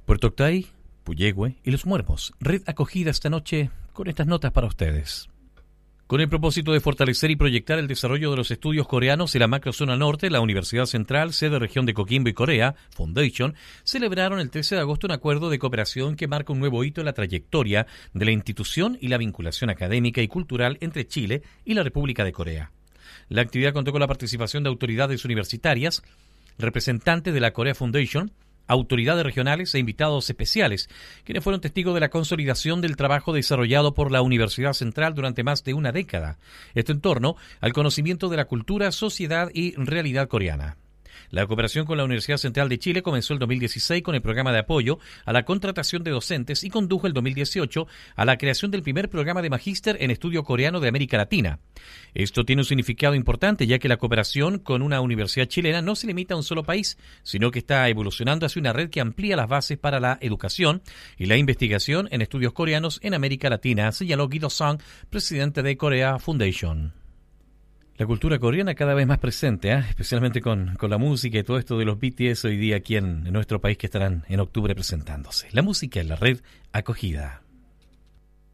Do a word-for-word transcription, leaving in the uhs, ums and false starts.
Puerto Octay, Puyehue y Los Muermos. Red acogida esta noche con estas notas para ustedes. Con el propósito de fortalecer y proyectar el desarrollo de los estudios coreanos en la macrozona norte, la Universidad Central, sede región de Coquimbo y Corea, Foundation, celebraron el trece de agosto un acuerdo de cooperación que marca un nuevo hito en la trayectoria de la institución y la vinculación académica y cultural entre Chile y la República de Corea. La actividad contó con la participación de autoridades universitarias, representantes de la Korea Foundation, autoridades regionales e invitados especiales, quienes fueron testigos de la consolidación del trabajo desarrollado por la Universidad Central durante más de una década. Esto en torno al conocimiento de la cultura, sociedad y realidad coreana. La cooperación con la Universidad Central de Chile comenzó el dos mil dieciséis con el programa de apoyo a la contratación de docentes y condujo el dos mil dieciocho a la creación del primer programa de magíster en estudio coreano de América Latina. Esto tiene un significado importante, ya que la cooperación con una universidad chilena no se limita a un solo país, sino que está evolucionando hacia una red que amplía las bases para la educación y la investigación en estudios coreanos en América Latina, señaló Guido Song, presidente de Korea Foundation. La cultura coreana cada vez más presente, ¿eh? especialmente con, con la música y todo esto de los B T S hoy día aquí en, en nuestro país que estarán en octubre presentándose. La música en la red acogida.